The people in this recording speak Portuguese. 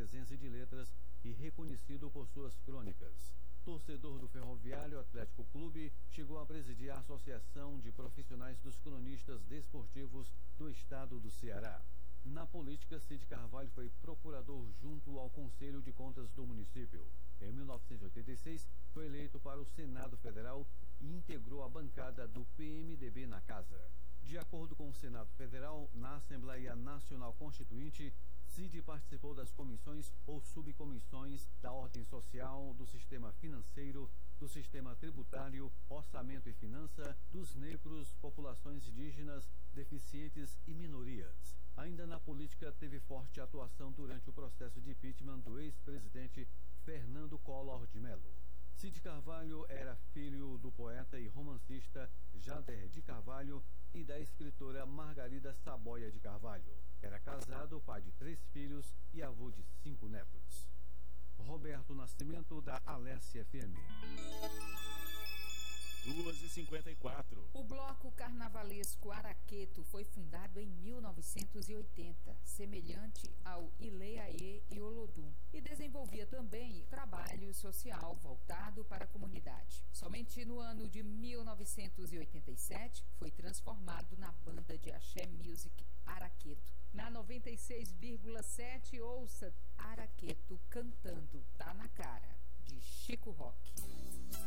presença e de letras e reconhecido por suas crônicas. Torcedor do Ferroviário Atlético Clube, chegou a presidir a Associação de Profissionais dos Cronistas Desportivos do Estado do Ceará. Na política, Cid Carvalho foi procurador junto ao Conselho de Contas do município. Em 1986, foi eleito para o Senado Federal e integrou a bancada do PMDB na casa. De acordo com o Senado Federal, na Assembleia Nacional Constituinte, Cid participou das comissões ou subcomissões da ordem social, do sistema financeiro, do sistema tributário, orçamento e finança, dos negros, populações indígenas, deficientes e minorias. Ainda na política, teve forte atuação durante o processo de impeachment do ex-presidente Fernando Collor de Mello. Cid Carvalho era filho do poeta e romancista Jader de Carvalho e da escritora Margarida Saboia de Carvalho. Era casado, pai de 3 filhos e avô de 5 netos. Roberto Nascimento, da Alessia FM. 2h54. O bloco carnavalesco Araqueto foi fundado em 1980, semelhante ao Ileaê e Olodum, e desenvolvia também trabalho social voltado para a comunidade. Somente no ano de 1987 foi transformado na banda de axé music Araqueto. Na 96,7 ouça Araqueto cantando Tá na Cara, de Chico Rock.